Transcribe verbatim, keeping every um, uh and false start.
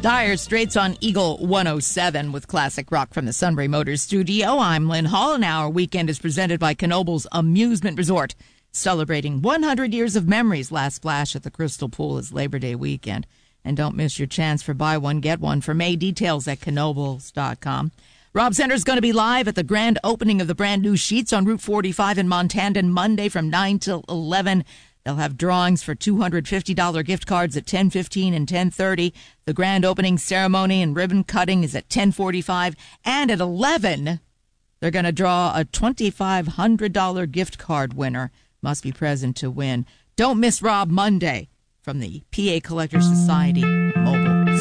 Dire Straits on Eagle one oh seven with classic rock from the Sunbury Motors studio. I'm Lynn Hall, and our weekend is presented by Knoebels Amusement Resort, celebrating one hundred years of memories. Last splash at the Crystal Pool is Labor Day weekend. And don't miss your chance for buy one, get one for May. Details at knoebels dot com. Rob Center's going to be live at the grand opening of the brand new Sheetz on Route forty-five in Montandon Monday from nine till eleven. They'll have drawings for two hundred fifty dollars gift cards at ten fifteen and ten thirty. The grand opening ceremony and ribbon cutting is at ten forty-five. And at eleven, they're going to draw a twenty-five hundred dollars gift card winner. Must be present to win. Don't miss Rob Monday from the P A Collectors Society Mobile